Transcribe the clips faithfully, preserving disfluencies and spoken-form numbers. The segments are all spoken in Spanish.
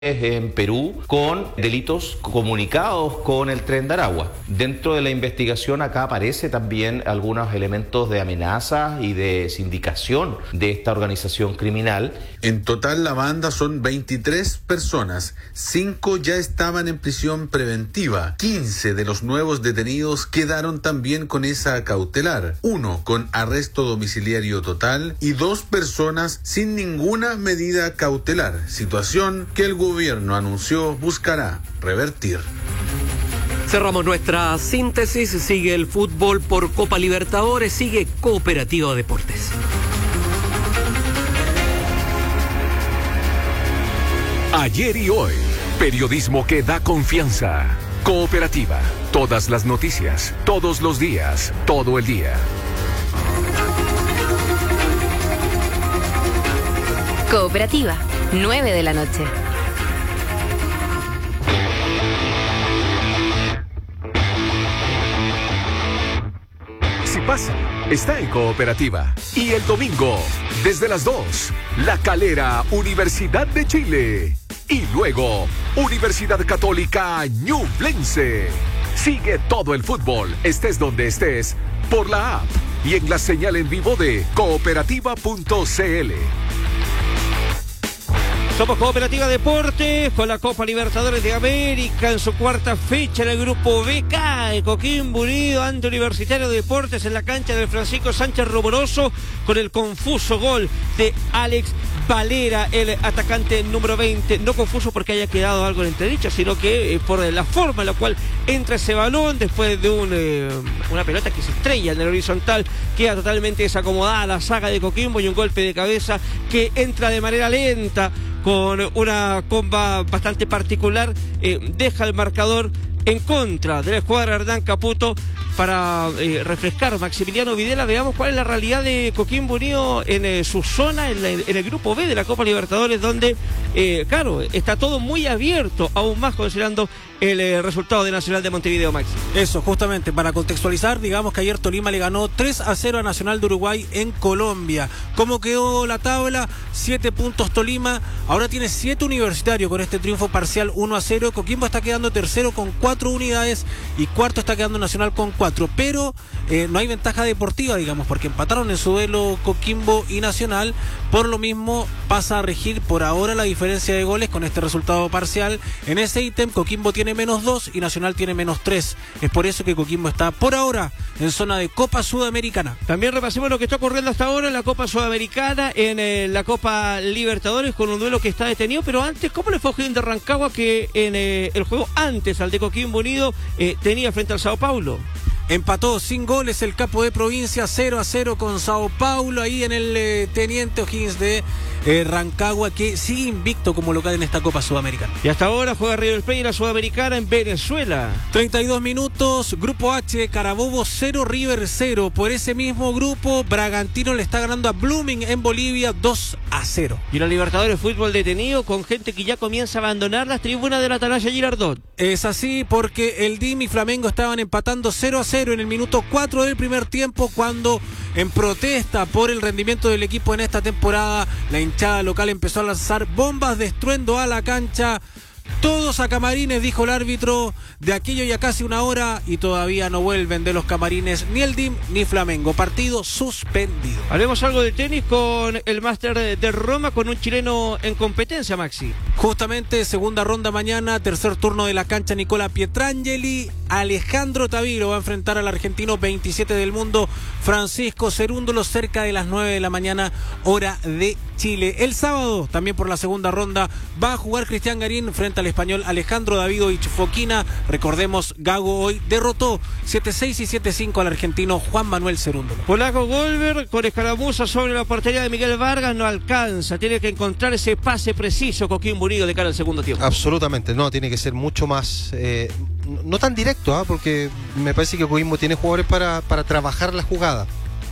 en Perú con delitos comunicados con el Tren de Aragua. Dentro de la investigación acá aparece también algunos elementos de amenaza y de sindicación de esta organización criminal. En total la banda son veintitrés personas, cinco ya estaban en prisión preventiva, quince de los nuevos detenidos quedaron también con esa cautelar, uno con arresto domiciliario total y dos personas sin ninguna medida cautelar, situación que el gobierno gobierno anunció buscará revertir. Cerramos nuestra síntesis. Sigue el fútbol por Copa Libertadores, sigue Cooperativa Deportes. Ayer y hoy, periodismo que da confianza. Cooperativa, todas las noticias, todos los días, todo el día. Cooperativa, nueve de la noche. Si pasa, está en Cooperativa. Y el domingo, desde las dos, La Calera, Universidad de Chile. Y luego, Universidad Católica Ñublense. Sigue todo el fútbol, estés donde estés, por la app y en la señal en vivo de cooperativa punto cl. Somos Cooperativa Deportes con la Copa Libertadores de América en su cuarta fecha en el grupo B. Cae Coquimbo Unido ante Universitario de Deportes en la cancha del Francisco Sánchez Rumoroso con el confuso gol de Alex Valera, el atacante número veinte. No confuso porque haya quedado algo en entredicho, sino que eh, por la forma en la cual entra ese balón después de un, eh, una pelota que se estrella en el horizontal, queda totalmente desacomodada la saga de Coquimbo y un golpe de cabeza que entra de manera lenta con una comba bastante particular, eh, deja el marcador en contra de la escuadra Hernán Caputo para eh, refrescar Maximiliano Videla. Veamos cuál es la realidad de Coquimbo Unido en eh, su zona, en, la, en el grupo B de la Copa Libertadores, donde, eh, claro, está todo muy abierto, aún más considerando el eh, resultado de Nacional de Montevideo, Max. Eso, justamente, para contextualizar, digamos que ayer Tolima le ganó tres a cero a Nacional de Uruguay en Colombia. ¿Cómo quedó la tabla? siete puntos Tolima, ahora tiene siete Universitario con este triunfo parcial uno a cero. Coquimbo está quedando tercero con cuatro unidades y cuarto está quedando Nacional con cuatro, pero eh, no hay ventaja deportiva, digamos, porque empataron en su duelo Coquimbo y Nacional. Por lo mismo pasa a regir por ahora la diferencia de goles con este resultado parcial. En ese ítem Coquimbo tiene menos dos y Nacional tiene menos tres. Es por eso que Coquimbo está por ahora en zona de Copa Sudamericana. También repasemos lo que está ocurriendo hasta ahora en la Copa Sudamericana, en eh, la Copa Libertadores, con un duelo que está detenido. Pero antes, ¿cómo le fue a O'Higgins de Rancagua, que en eh, el juego antes al de Coquimbo Unido eh, tenía frente al Sao Paulo? Empató sin goles el capo de provincia, cero a cero con Sao Paulo, ahí en el eh, Teniente O'Higgins de eh, Rancagua, que sigue invicto como local en esta Copa Sudamericana. Y hasta ahora juega River Plate en la Sudamericana en Venezuela. treinta y dos minutos, Grupo H, Carabobo cero, River cero. Por ese mismo grupo, Bragantino le está ganando a Blooming en Bolivia dos a cero. Y la Libertadores fútbol detenido con gente que ya comienza a abandonar las tribunas de la Atalaya Girardot. Es así porque el D I M y Flamengo estaban empatando cero a cero en el minuto cuatro del primer tiempo, cuando en protesta por el rendimiento del equipo en esta temporada, la hinchada local empezó a lanzar bombas de estruendo a la cancha. Todos a camarines, dijo el árbitro, de aquello ya casi una hora y todavía no vuelven de los camarines ni el D I M ni Flamengo. Partido suspendido. Haremos algo de tenis con el Máster de Roma, con un chileno en competencia, Maxi. Justamente, segunda ronda mañana, tercer turno de la cancha Nicola Pietrangeli. Alejandro Taviro va a enfrentar al argentino veintisiete del mundo, Francisco Cerúndolo, cerca de las nueve de la mañana, hora de Chile. El sábado, también por la segunda ronda, va a jugar Cristian Garín frente al español Alejandro Davidovich Fokina. Recordemos, Gago hoy derrotó siete seis y siete cinco al argentino Juan Manuel Cerúndolo. Polaco Goldberg con escaramuza sobre la portería de Miguel Vargas, no alcanza, tiene que encontrar ese pase preciso Coquimbo Unido de cara al segundo tiempo. Absolutamente, no, tiene que ser mucho más, eh, no tan directo, ¿eh? Porque me parece que Coquimbo tiene jugadores para, para trabajar la jugada.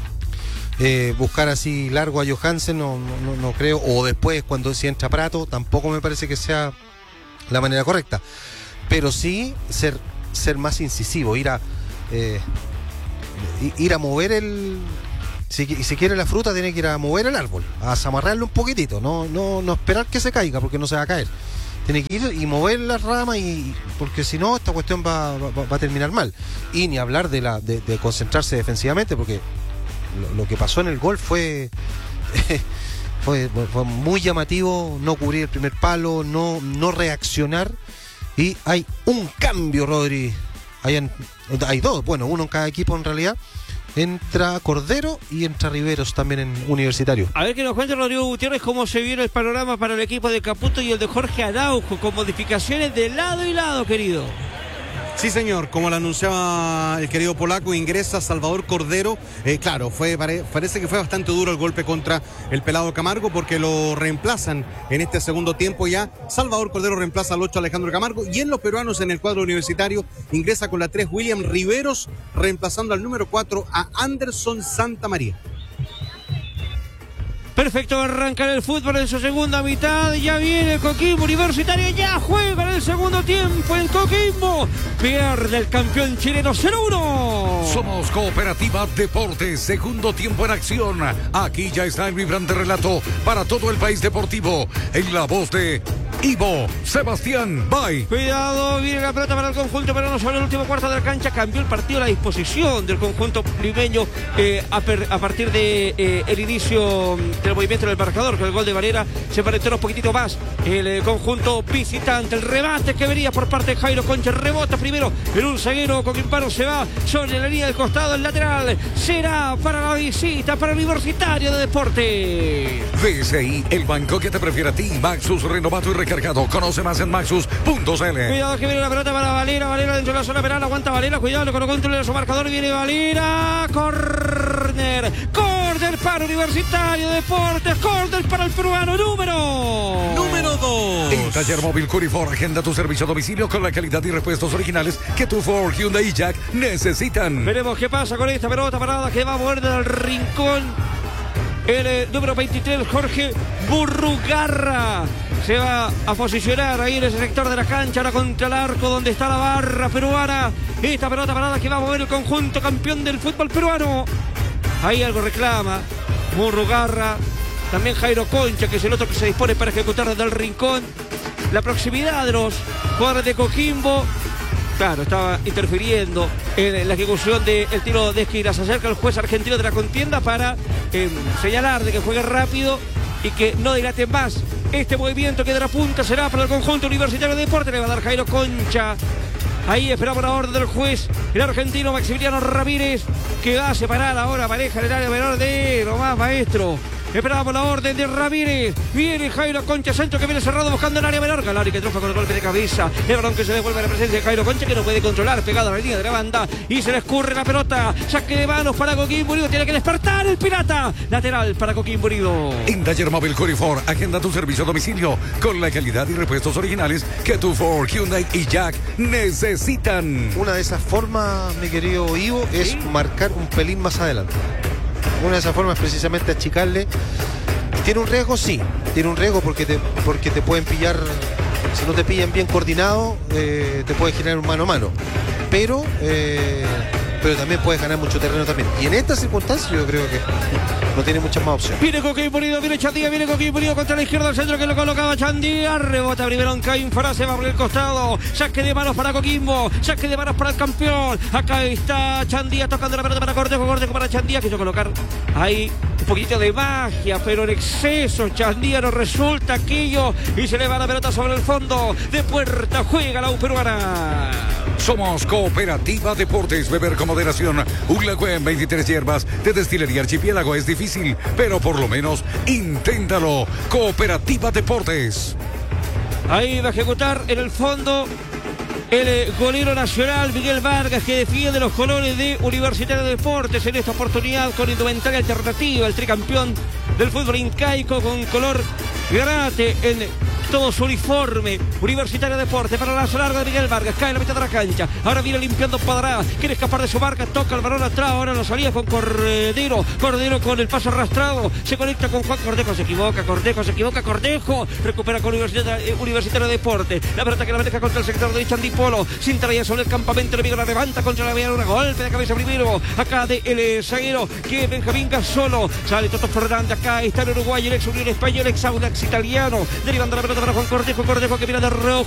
Eh, buscar así largo a Johansen no, no, no creo, o después cuando si entra Prato tampoco me parece que sea la manera correcta, pero sí ser, ser más incisivo, ir a eh, ir a mover el, si, si quiere la fruta tiene que ir a mover el árbol, a zamarrarlo un poquitito, no, no, no esperar que se caiga porque no se va a caer, tiene que ir y mover la rama, y porque si no, esta cuestión va, va, va a terminar mal. Y ni hablar de la de, de concentrarse defensivamente, porque lo, lo que pasó en el gol fue, fue fue muy llamativo. No cubrir el primer palo, no, no reaccionar. Y hay un cambio, Rodri. Hay, hay dos, bueno, uno en cada equipo en realidad. Entra Cordero y entra Riveros también en Universitario. A ver que nos cuente Rodrigo Gutiérrez cómo se viene el panorama para el equipo de Caputo y el de Jorge Araujo, con modificaciones de lado y lado, querido. Sí, señor, como lo anunciaba el querido polaco, ingresa Salvador Cordero. Eh, claro, fue pare, parece que fue bastante duro el golpe contra el pelado Camargo, porque lo reemplazan en este segundo tiempo ya. Salvador Cordero reemplaza al ocho Alejandro Camargo, y en los peruanos en el cuadro universitario ingresa con la tres William Riveros, reemplazando al número cuatro a Anderson Santamaría. Perfecto, arrancar el fútbol en su segunda mitad. Ya viene Coquimbo Universitario, ya juega en el segundo tiempo en Coquimbo. Pierde el campeón chileno cero uno. Somos Cooperativa Deportes, segundo tiempo en acción. Aquí ya está el vibrante relato para todo el país deportivo, en la voz de Ivo Sebastián Bay. Cuidado, viene la pelota para el conjunto peruano sobre el último cuarto de la cancha. Cambió el partido, la disposición del conjunto limeño eh, a, per, a partir de eh, el inicio del movimiento del marcador. Con el gol de Valera se pareció un poquitito más el eh, conjunto visitante. El remate que venía por parte de Jairo Concha, rebota primero en un zaguero coquimbano, se va sobre la línea del costado, el lateral será para la visita, para el Universitario de Deportes. B C I, el banco que te prefiere a ti. Maxus renovado y recargado. Conoce más en maxus punto c l. Cuidado que viene la pelota para Valera. Valera dentro de la zona penal. Aguanta Valera. Cuidado, le colocó control de su marcador. Y viene Valera. Corner. Corner para Universitario de Deportes. Corner para el peruano. Número. Número dos. En Taller Móvil Curifor, agenda tu servicio a domicilio con la calidad y repuestos originales que tu Ford, Hyundai y Jack necesitan. Veremos qué pasa con esta pelota parada que va a mover del rincón. El eh, número veintitrés, Jorge Burrugarra, se va a posicionar ahí en ese sector de la cancha, ahora contra el arco donde está la barra peruana. Esta pelota parada que va a mover el conjunto campeón del fútbol peruano. Ahí algo reclama Burrugarra. También Jairo Concha, que es el otro que se dispone para ejecutar desde el rincón. La proximidad de los jugadores de Coquimbo. Claro, estaba interfiriendo en la ejecución del tiro de esquina. Se acerca el juez argentino de la contienda para eh, señalar de que juegue rápido y que no dilate más. Este movimiento que de la punta será para el conjunto Universitario de Deportes. Le va a dar Jairo Concha. Ahí esperamos la orden del juez, el argentino Maximiliano Ramírez, que va a separar ahora pareja en el área menor de lo más maestro. Esperamos la orden de Ramírez. Viene Jairo Concha, centro que viene cerrado buscando el área menor. Galari que trufa con el golpe de cabeza. El balón que se devuelve a la presencia de Jairo Concha, que no puede controlar, pegado a la línea de la banda. Y se le escurre la pelota. Saque de manos para Coquimbo Unido. Tiene que despertar el pirata. Lateral para Coquimbo Unido. En Taller Móvil Curifor, agenda tu servicio a domicilio con la calidad y repuestos originales que tu Ford, Hyundai y Jack necesitan. Una de esas formas, mi querido Ivo, es ¿sí? marcar un pelín más adelante. Una de esas formas es precisamente achicarle. ¿Tiene un riesgo? Sí, tiene un riesgo porque te, porque te pueden pillar, si no te pillan bien coordinado, eh, te puede generar un mano a mano. Pero, eh, pero también puedes ganar mucho terreno también. Y en estas circunstancias yo creo que no tiene muchas más opciones. Viene Coquimbo Unido, viene Chandía, viene Coquimbo Unido contra la izquierda del centro que lo colocaba Chandía. Rebota primero en Caín Fará, se va por el costado. Saque de manos para Coquimbo, saque de manos para el campeón. Acá está Chandía tocando la pelota para Cortejo, Cortejo para Chandía. Quiso colocar ahí un poquito de magia, pero en exceso. Chandía no resulta aquello y se le va la pelota sobre el fondo. De puerta juega la U peruana. Somos Cooperativa Deportes. Beber con moderación. Uglagüen, veintitrés hierbas de Destilería Archipiélago. Es difícil, pero por lo menos inténtalo. Cooperativa Deportes. Ahí va a ejecutar en el fondo el eh, golero nacional Miguel Vargas, que defiende los colores de Universitario de Deportes en esta oportunidad con indumentaria alternativa, el tricampeón del fútbol incaico con color granate en todo su uniforme. Universitario de Deportes para la larga de Miguel Vargas, cae en la mitad de la cancha, ahora viene limpiando Padrá, quiere escapar de su marca, toca el balón atrás, ahora lo salía con Cordero, Cordero con el paso arrastrado, se conecta con Juan Cortejo, se equivoca, Cortejo, se equivoca, Cortejo, recupera con Universitario, eh, Universitario de Deportes, la pelota que la maneja contra el sector de Chandipolo, sin traía sobre el campamento, el amigo la levanta contra la vía, un golpe de cabeza primero, acá de el eh, zaguero, que es Benjamín Gasolo, sale Toto Fernández, acá está el Uruguay, el ex Unión Español, ex Audax italiano, derivando la pelota pelota para Juan Cortejo. Cortejo que mira de reojo.